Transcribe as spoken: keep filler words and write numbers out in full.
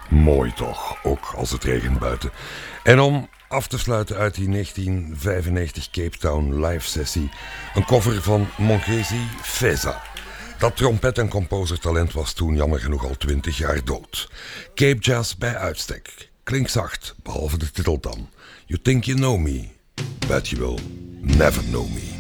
Mooi toch, ook als het regent buiten. En om af te sluiten uit die negentien vijfennegentig Cape Town live sessie, een cover van Monghezi Feza. Dat trompet- en composertalent was toen jammer genoeg al twintig jaar dood. Cape Jazz bij uitstek. Klinkt zacht, behalve de titel dan. You think you know me, but you will never know me.